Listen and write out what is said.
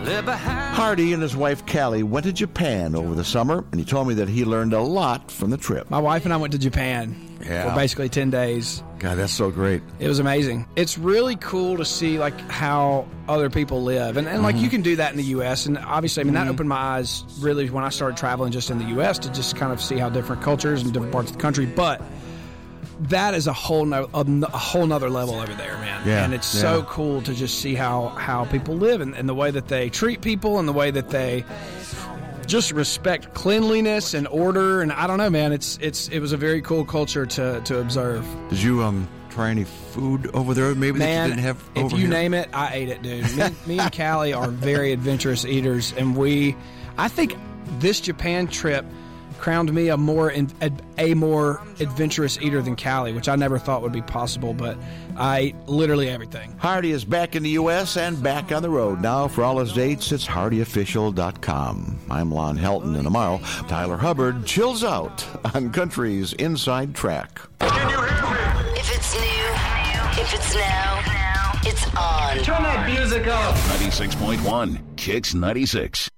Hardy and his wife Callie went to Japan over the summer, and he told me that he learned a lot from the trip. My wife and I went to Japan for basically 10 days. God, that's so great. It was amazing. It's really cool to see like how other people live. And like you can do that in the U.S. And obviously, I mean, that opened my eyes really when I started traveling just in the U.S. to just kind of see how different cultures and different parts of the country. But that is a whole nother level over there, man. Yeah, and it's so cool to just see how people live and the way that they treat people and the way that they just respect cleanliness and order. And I don't know, man, it was a very cool culture to observe. Did you try any food over there maybe that you didn't have over here? If you name it, I ate it, dude. Me and Callie are very adventurous eaters, and I think this Japan trip crowned me a more adventurous eater than Callie, which I never thought would be possible, but I ate literally everything. Hardy is back in the U.S. and back on the road. Now, for all his dates, it's hardyofficial.com. I'm Lon Helton, and tomorrow, Tyler Hubbard chills out on Country's Inside Track. Can you hear me? If it's new, if it's now, it's on. Turn that music up. 96.1 Kicks 96.